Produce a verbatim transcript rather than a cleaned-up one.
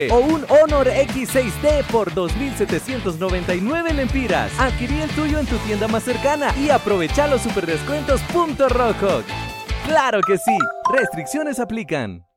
o un Honor X seis D por dos mil setecientos noventa y nueve lempiras. Adquirí el tuyo en tu tienda más cercana y aprovecha los superdescuentos Punto Rojo. ¡Claro que sí! Restricciones aplican.